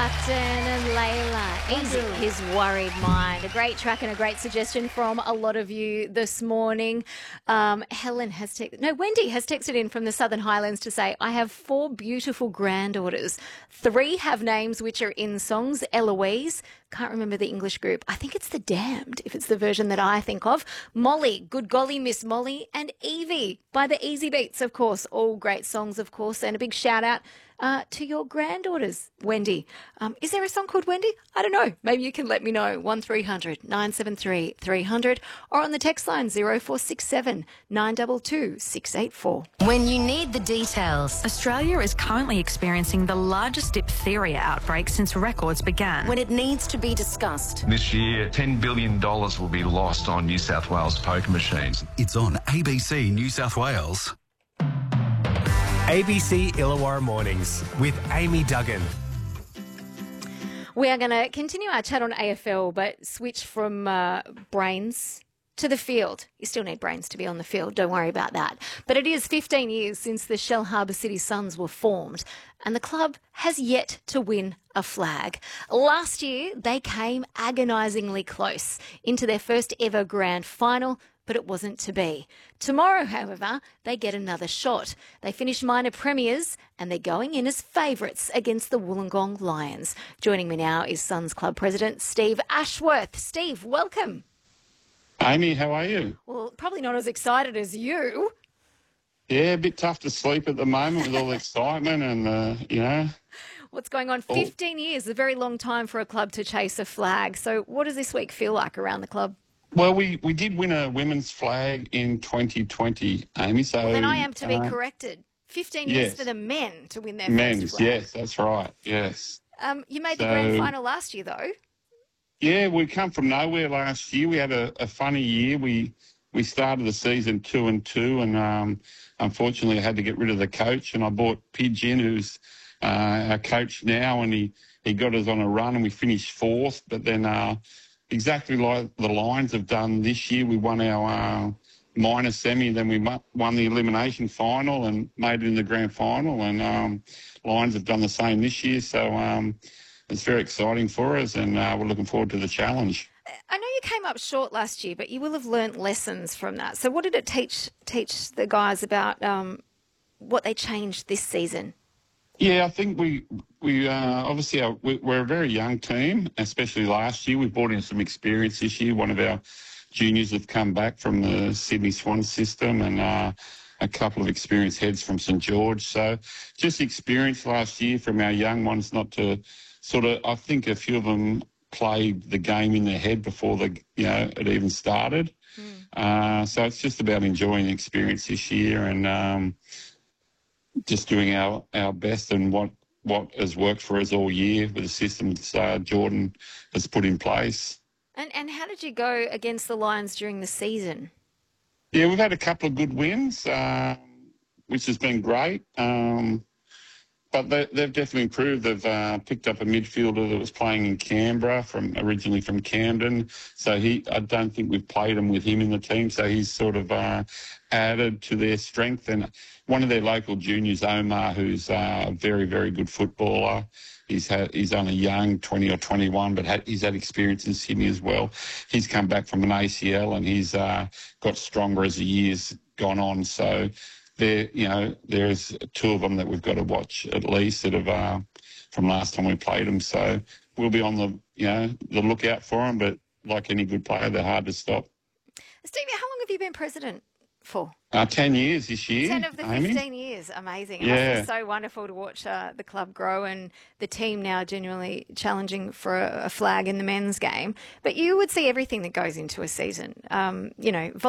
Clapton and Layla. Easy, his worried mind. A great track and a great suggestion from a lot of you this morning. Wendy has texted in from the Southern Highlands to say, I have 4 beautiful granddaughters. 3 have names which are in songs. Eloise, can't remember the English group. I think it's The Damned, if it's the version that I think of. Molly, Good Golly Miss Molly, and Evie by the Easy Beats, of course. All great songs, of course. And a big shout out to your granddaughters, Wendy. Is there a song called Wendy? I don't know. Maybe you can let me know. 1300 973 300 or on the text line 0467 922 684. When you need the details. Australia is currently experiencing the largest diphtheria outbreak since records began. When it needs to be discussed. This year, $10 billion will be lost on New South Wales poker machines. It's on ABC New South Wales. ABC Illawarra Mornings with Amy Duggan. We are going to continue our chat on AFL, but switch from brains to the field. You still need brains to be on the field, don't worry about that. But it is 15 years since the Shellharbour City Suns were formed, and the club has yet to win a flag. Last year, they came agonisingly close into their first ever grand final, but it wasn't to be. Tomorrow, however, they get another shot. They finish minor premiers and they're going in as favourites against the Wollongong Lions. Joining me now is Suns Club President Steve Ashworth. Steve, welcome. Amy, how are you? Well, probably not as excited as you. Yeah, a bit tough to sleep at the moment with all the excitement and, What's going on? 15 years, a very long time for a club to chase a flag. So what does this week feel like around the club? Well, we did win a women's flag in 2020, Amy. So well, then I am to be corrected. 15 years for the men to win their first flag. Yes, that's right, yes. You made the grand final last year, though. Yeah, we come from nowhere last year. We had a funny year. We started the season 2-2 and unfortunately I had to get rid of the coach and I bought Pidge in, who's our coach now, and he got us on a run and we finished 4th. But then exactly like the Lions have done this year, we won our minor semi, then we won the elimination final and made it in the grand final, and Lions have done the same this year. So it's very exciting for us, and we're looking forward to the challenge. I know you came up short last year, but you will have learnt lessons from that. So what did it teach the guys about what they changed this season? Yeah, I think we obviously we're a very young team, especially last year. We brought in some experience this year. One of our juniors have come back from the Sydney Swan system, and a couple of experienced heads from St George. So just experience last year from our young ones, not to I think a few of them played the game in their head before it even started. So it's just about enjoying the experience this year and just doing our best and what has worked for us all year with the systems Jordan has put in place. And how did you go against the Lions during the season? Yeah, we've had a couple of good wins, which has been great. But they've definitely improved. They've picked up a midfielder that was playing in Canberra, originally from Camden. So I don't think we've played him with him in the team. So he's sort of added to their strength. And one of their local juniors, Omar, who's a very, very good footballer. He's only young, 20 or 21, but he's had experience in Sydney as well. He's come back from an ACL and he's got stronger as the year's gone on. So there's 2 of them that we've got to watch at least that have from last time we played them. So we'll be on the lookout for them. But like any good player, they're hard to stop. Stevie, how long have you been president for? 10 years this year. 10 of the 15 Amy. Years. Amazing. Yeah. It must be so wonderful to watch the club grow and the team now genuinely challenging for a flag in the men's game. But you would see everything that goes into a season.